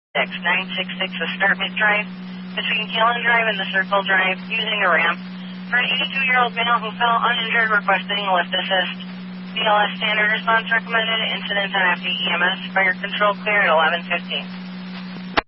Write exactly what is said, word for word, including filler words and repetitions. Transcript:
nine six six Escarpment Drive, between Callan Drive and the Circle Drive, using a ramp, for an eighty-two-year-old male who fell uninjured requesting lift assist. B L S standard response recommended, incident on F D E M S, fire control clear at eleven fifteen.